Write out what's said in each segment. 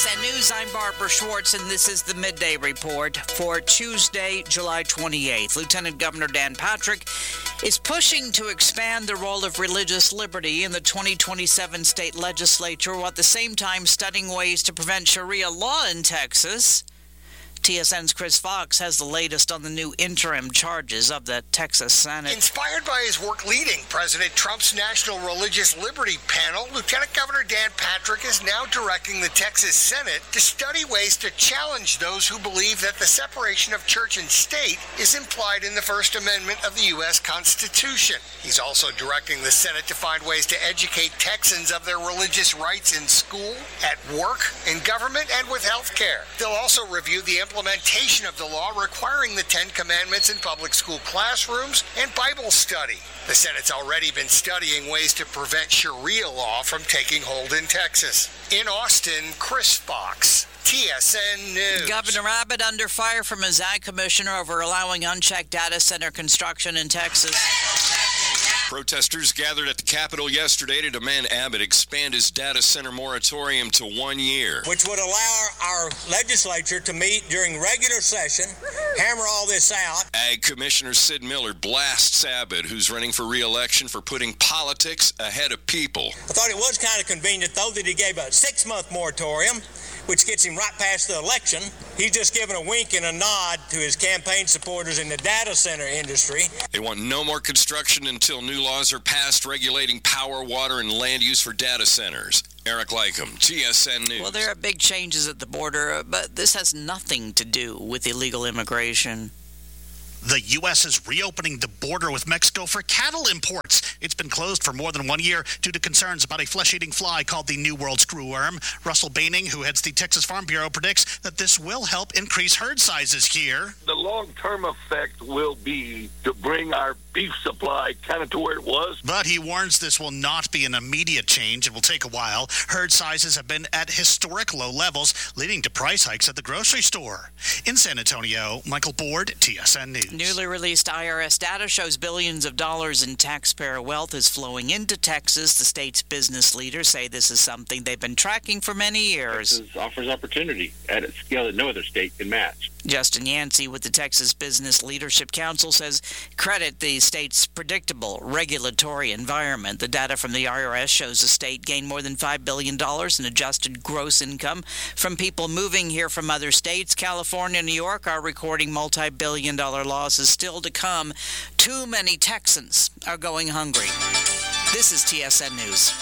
TSN News, I'm Barbara Schwartz, and this is the Midday Report for Tuesday, July 28th. Lieutenant Governor Dan Patrick is pushing to expand the role of religious liberty in the 2027 state legislature, while at the same time studying ways to prevent Sharia law in Texas. TSN's Chris Fox has the latest on the new interim charges of the Texas Senate. Inspired by his work leading President Trump's National Religious Liberty Panel, Lieutenant Governor Dan Patrick is now directing the Texas Senate to study ways to challenge those who believe that the separation of church and state is implied in the First Amendment of the U.S. Constitution. He's also directing the Senate to find ways to educate Texans of their religious rights in school, at work, in government, and with health care. They'll also review the implementation of the law requiring the Ten Commandments in public school classrooms and Bible study. The Senate's already been studying ways to prevent Sharia law from taking hold in Texas. In Austin, Chris Fox, TSN News. Governor Abbott under fire from his ag commissioner over allowing unchecked data center construction in Texas. Protesters gathered at the Capitol yesterday to demand Abbott expand his data center moratorium to 1 year, which would allow our legislature to meet during regular session, hammer all this out. Ag Commissioner Sid Miller blasts Abbott, who's running for re-election, for putting politics ahead of people. I thought it was kind of convenient, though, that he gave a 6-month moratorium, which gets him right past the election. He's just giving a wink and a nod to his campaign supporters in the data center industry. They want no more construction until new laws are passed regulating power, water, and land use for data centers. Eric Lycum, TSN News. Well, there are big changes at the border, but this has nothing to do with illegal immigration. The U.S. is reopening the border with Mexico for cattle imports. It's been closed for more than 1 year due to concerns about a flesh-eating fly called the New World screwworm. Russell Baining, who heads the Texas Farm Bureau, predicts that this will help increase herd sizes here. The long-term effect will be to bring our beef supply kind of to where it was. But he warns this will not be an immediate change. It will take a while. Herd sizes have been at historic low levels, leading to price hikes at the grocery store. In San Antonio, Michael Board, TSN News. Newly released IRS data shows billions of dollars in taxpayer wealth is flowing into Texas. The state's business leaders say this is something they've been tracking for many years. Texas offers opportunity at a scale that no other state can match. Justin Yancey with the Texas Business Leadership Council says credit the state's predictable regulatory environment. The data from the IRS shows the state gained more than $5 billion in adjusted gross income from people moving here from other states. California and New York are recording multi-billion-dollar losses still to come. Too many Texans are going hungry. This is TSN News.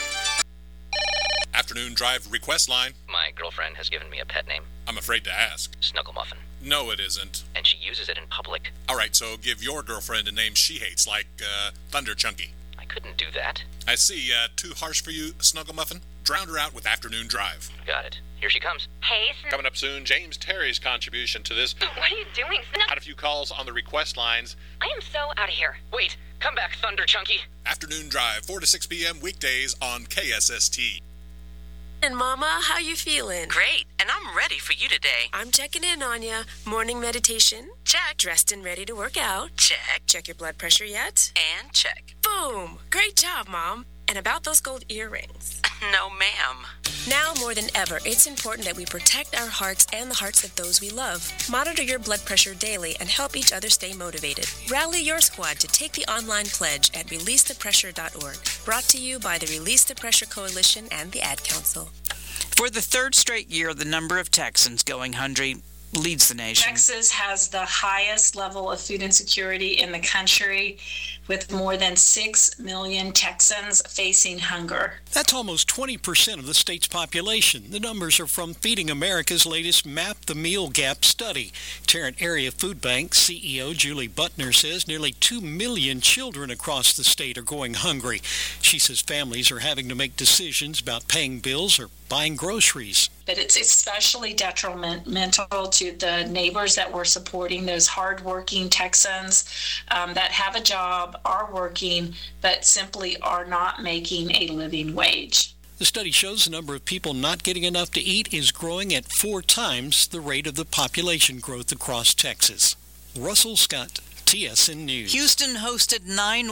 Afternoon Drive request line. My girlfriend has given me a pet name. I'm afraid to ask. Snuggle Muffin. No, it isn't. And she uses it in public. All right, so give your girlfriend a name she hates, like Thunder Chunky. I couldn't do that. I see. Too harsh for you, Snuggle Muffin? Drown her out with Afternoon Drive. Got it. Here she comes. Hey, Coming up soon, James Terry's contribution to this. What are you doing? Had a few calls on the request lines. I am so out of here. Wait, come back, Thunder Chunky. Afternoon Drive, 4 to 6 p.m. weekdays on KSST. And Mama, how you feeling? Great, and I'm ready for you today. I'm checking in on ya. Morning meditation? Check. Dressed and ready to work out? Check. Check your blood pressure yet? And check. Boom! Great job, Mom. And about those gold earrings? No, ma'am. Now more than ever, it's important that we protect our hearts and the hearts of those we love. Monitor your blood pressure daily and help each other stay motivated. Rally your squad to take the online pledge at releasethepressure.org. Brought to you by the Release the Pressure Coalition and the Ad Council. For the third straight year, the number of Texans going hungry leads the nation. Texas has the highest level of food insecurity in the country, with more than 6 million Texans facing hunger. That's almost 20% of the state's population. The numbers are from Feeding America's latest Map the Meal Gap study. Tarrant Area Food Bank CEO Julie Butner says nearly 2 million children across the state are going hungry. She says families are having to make decisions about paying bills or buying groceries. But it's especially detrimental to the neighbors that we're supporting, those hardworking Texans that have a job, are working, but simply are not making a living wage. The study shows the number of people not getting enough to eat is growing at 4 times the rate of the population growth across Texas. Russell Scott, TSN News. Houston hosted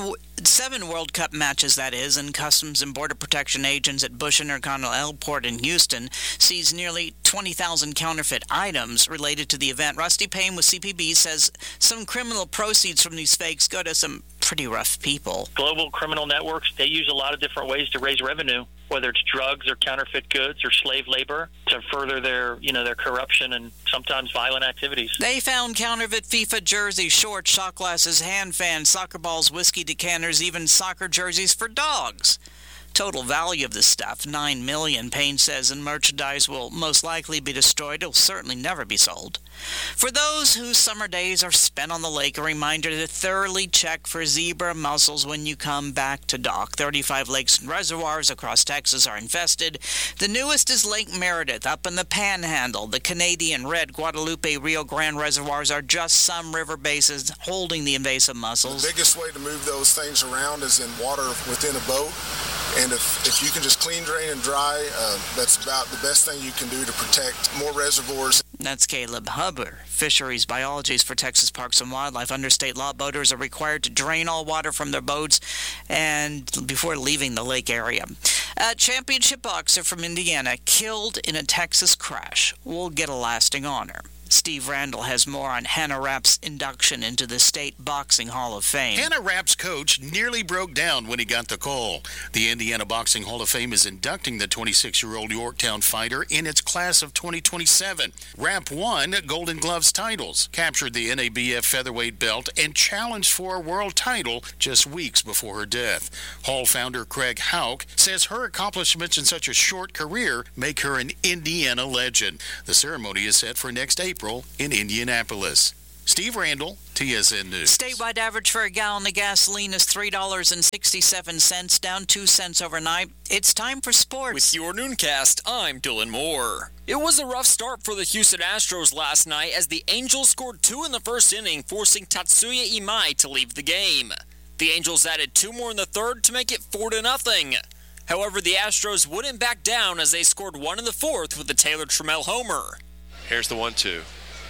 7 World Cup matches, that is, and Customs and Border Protection agents at Bush Intercontinental Airport in Houston seized nearly 20,000 counterfeit items related to the event. Rusty Payne with CPB says some criminal proceeds from these fakes go to some pretty rough people. Global criminal networks, they use a lot of different ways to raise revenue, whether it's drugs or counterfeit goods or slave labor, to further their corruption and sometimes violent activities. They found counterfeit FIFA jerseys, shorts, shot glasses, hand fans, soccer balls, whiskey decanters, even soccer jerseys for dogs. Total value of the stuff, $9 million, Payne says, and merchandise will most likely be destroyed. It will certainly never be sold. For those whose summer days are spent on the lake, a reminder to thoroughly check for zebra mussels when you come back to dock. 35 lakes and reservoirs across Texas are infested. The newest is Lake Meredith up in the Panhandle. The Canadian Red, Guadalupe, Rio Grande reservoirs are just some river basins holding the invasive mussels. The biggest way to move those things around is in water within a boat. And if you can just clean, drain, and dry, that's about the best thing you can do to protect more reservoirs. That's Caleb Huber, fisheries biologist for Texas Parks and Wildlife. Under state law, boaters are required to drain all water from their boats and before leaving the lake area. A championship boxer from Indiana killed in a Texas crash will get a lasting honor. Steve Randall has more on Hannah Rapp's induction into the State Boxing Hall of Fame. Hannah Rapp's coach nearly broke down when he got the call. The Indiana Boxing Hall of Fame is inducting the 26-year-old Yorktown fighter in its class of 2027. Rapp won Golden Gloves titles, captured the NABF featherweight belt, and challenged for a world title just weeks before her death. Hall founder Craig Houck says her accomplishments in such a short career make her an Indiana legend. The ceremony is set for next April in Indianapolis. Steve Randall, TSN News. Statewide average for a gallon of gasoline is $3.67, down 2 cents overnight. It's time for sports. With your Nooncast, I'm Dylan Moore. It was a rough start for the Houston Astros last night as the Angels scored 2 in the first inning, forcing Tatsuya Imai to leave the game. The Angels added 2 more in the third to make it 4-0. However, the Astros wouldn't back down as they scored 1 in the fourth with a Taylor Trammell homer. Here's the 1-2.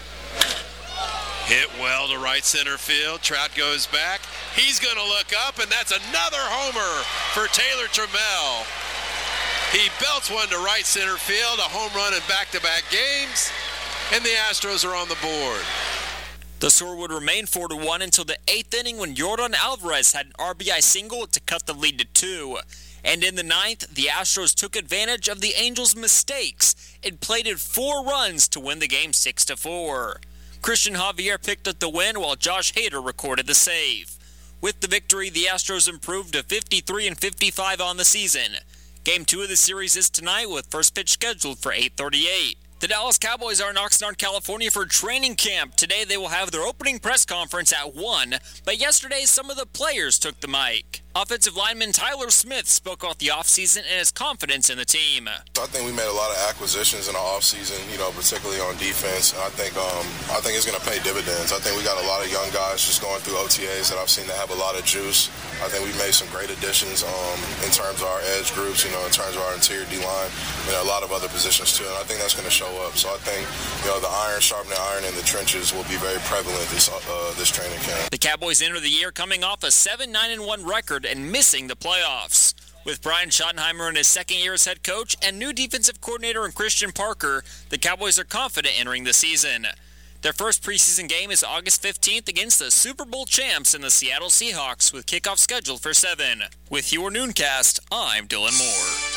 Hit well to right center field. Trout goes back. He's going to look up, and that's another homer for Taylor Trammell. He belts one to right center field, a home run in back-to-back games, and the Astros are on the board. The score would remain 4-1 until the 8th inning when Yordan Alvarez had an RBI single to cut the lead to 2. And in the 9th, the Astros took advantage of the Angels' mistakes and plated 4 runs to win the game 6-4. Christian Javier picked up the win while Josh Hader recorded the save. With the victory, the Astros improved to 53-55 on the season. Game 2 of the series is tonight with first pitch scheduled for 8:38. The Dallas Cowboys are in Oxnard, California for training camp. Today they will have their opening press conference at 1, but yesterday some of the players took the mic. Offensive lineman Tyler Smith spoke about the offseason and his confidence in the team. I think we made a lot of acquisitions in the offseason, particularly on defense. And I think it's going to pay dividends. I think we got a lot of young guys just going through OTAs that I've seen that have a lot of juice. I think we made some great additions in terms of our edge groups, in terms of our interior D-line, and a lot of other positions too. And I think that's going to show up. So I think, the iron sharpening iron in the trenches will be very prevalent this training camp. The Cowboys enter the year coming off a 7-9-1 record and missing the playoffs. With Brian Schottenheimer in his second year as head coach and new defensive coordinator in Christian Parker, the Cowboys are confident entering the season. Their first preseason game is August 15th against the Super Bowl champs in the Seattle Seahawks with kickoff scheduled for 7. With your Nooncast, I'm Dylan Moore.